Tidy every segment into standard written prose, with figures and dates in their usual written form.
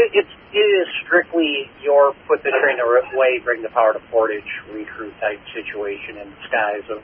it is strictly your put the train away, bring the power to portage, recruit type situation in the skies of.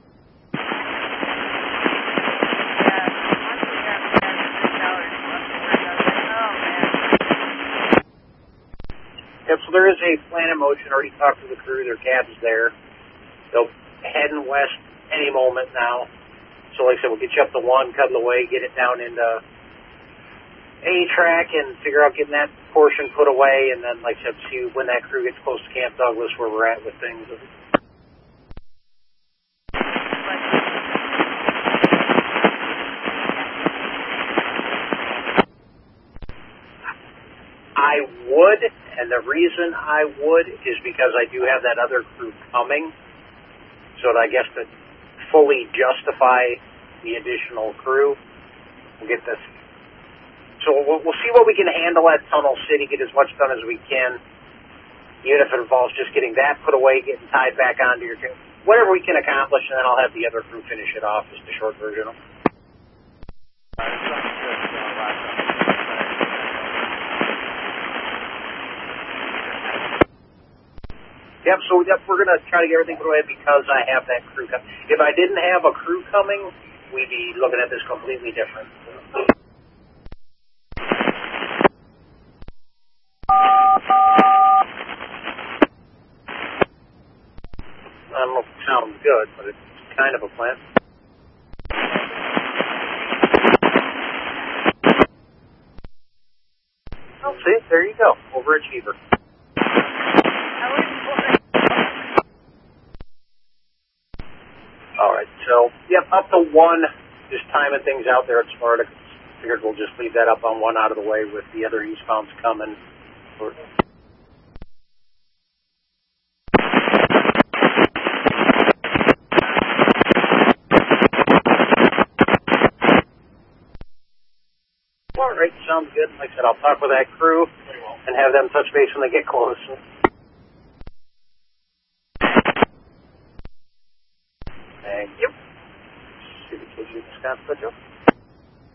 Yep, so there is a plan in motion. Already talked to the crew. Their cab's there. They'll heading west any moment now. So like I said, we'll get you up to 1, cut away, get it down into A track and figure out getting that portion put away. And then, like I said, see when that crew gets close to Camp Douglas where we're at with things. I would, and the reason I would is because I do have that other crew coming. So I guess to fully justify the additional crew, we'll get this. So we'll see what we can handle at Tunnel City, get as much done as we can, even if it involves just getting that put away, getting tied back onto your train. Whatever we can accomplish, and then I'll have the other crew finish it off as the short version. Yep, so we're going to try to get everything put away because I have that crew coming. If I didn't have a crew coming, we'd be looking at this completely different. I don't know if it sounds good, but it's kind of a plan. Oh, see, there you go. Overachiever. All right, so, yep, up to 1, just timing things out there at Spartacus. Figured we'll just leave that up on 1 out of the way with the other eastbounds coming. All right, sounds good. Like I said, I'll talk with that crew and have them touch base when they get close. Thank you. See the kids you just got, Joe?